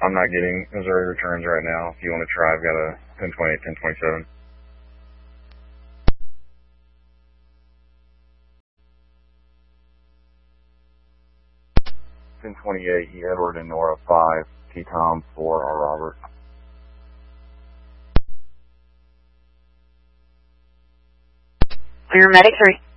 I'm not getting Missouri returns right now. If you want to try, I've got a 1028, 1027. 1028, E. Edward and Nora 5, T. Tom 4, R. Robert. Clear Medic 3.